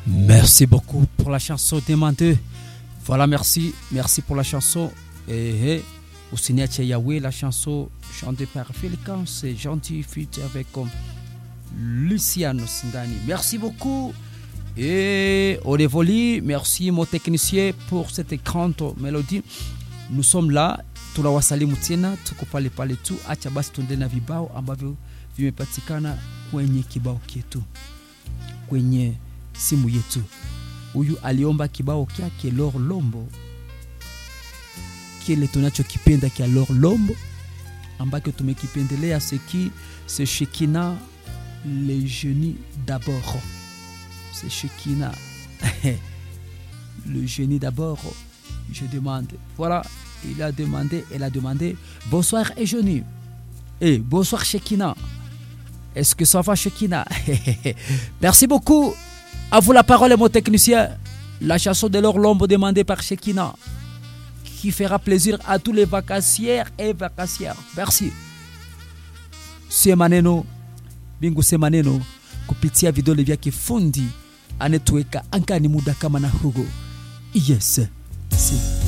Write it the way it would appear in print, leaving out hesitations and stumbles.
Merci beaucoup pour la chanson demandée. Voilà, merci pour la chanson. Et au signature Yahweh, la chanson chantée par Félican, c'est gentil, feat avec Luciano Sindani. Merci beaucoup. Et au révolu, merci mon technicien pour cette grande mélodie. Nous sommes là, tunawasalimu tena, tuko pale pale tu. Acha basi tuende na vibao ambavyo vimepatikana kwenye kibao chetu, kwenye simu yetu. Huyu aliomba kibao kyake Lor Lombo, kile tunachokipenda kia Lor Lombo ambacho tumekipendelea c'est Shekina les génies d'abord. C'est Shekina le génie d'abord. Je demande, voilà, elle a demandé bonsoir et génie. Et bonsoir Shekina. Est-ce que ça va Shekina? Merci beaucoup. À vous la parole, mon technicien. La chanson de Lor Lombo demandée par Shekina, qui fera plaisir à tous les vacancières et vacancières. Merci. C'est maneno, bingu c'est maneno, kupitia vidole vyake fundi, anetuweka angani muda kama na hugo. Yes, si.